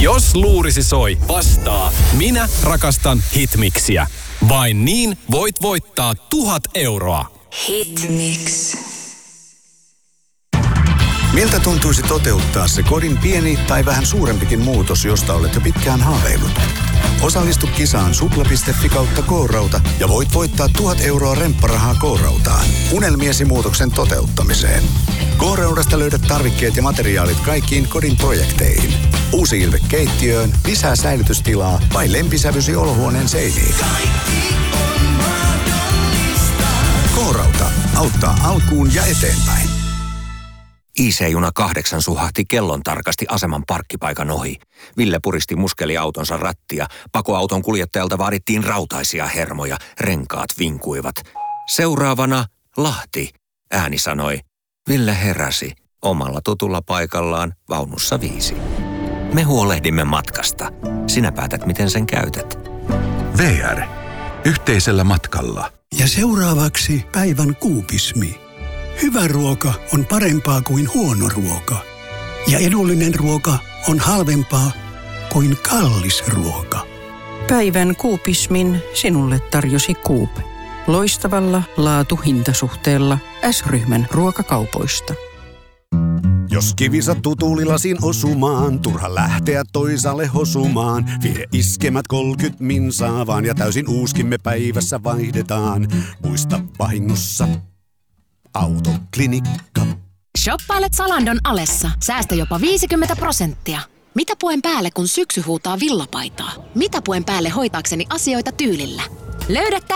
Jos luurisi soi, vastaa minä rakastan Hitmixiä. Vain niin voit voittaa 1,000 euroa. Hitmix. Miltä tuntuisi toteuttaa se kodin pieni tai vähän suurempikin muutos, josta olet jo pitkään haaveillut? Osallistu kisaan supla.fi kautta K-rauta ja voit voittaa 1,000 euroa rempparahaa K-rautaan. Unelmiesi muutoksen toteuttamiseen. K-raudasta löydät tarvikkeet ja materiaalit kaikkiin kodin projekteihin. Uusi ilme keittiöön, lisää säilytystilaa vai lempisävysi olohuoneen seiniin. K-rauta auttaa alkuun ja eteenpäin. IC-juna 8 suhahti kellon tarkasti aseman parkkipaikan ohi. Ville puristi muskeliautonsa rattia. Pakoauton kuljettajalta vaadittiin rautaisia hermoja. Renkaat vinkuivat. Seuraavana Lahti, ääni sanoi. Ville heräsi omalla tutulla paikallaan vaunussa 5. Me huolehdimme matkasta. Sinä päätät, miten sen käytät. VR. Yhteisellä matkalla. Ja seuraavaksi päivän kuupismi. Hyvä ruoka on parempaa kuin huono ruoka. Ja edullinen ruoka on halvempaa kuin kallis ruoka. Päivän kuupismin sinulle tarjosi Coop. Loistavalla laatu-hintasuhteella S-ryhmän ruokakaupoista. Jos kivi sattuu tuulilasin osumaan, turha lähteä toisaalle hosumaan. Vie iskemät 30 minsaa vaan ja täysin uuskimme päivässä vaihdetaan. Muista vahingossa Autoklinikka. Shoppailet Zalandon alessa. Säästä jopa 50%. Mitä puen päälle, kun syksy huutaa villapaitaa? Mitä puen päälle hoitaakseni asioita tyylillä? Löydä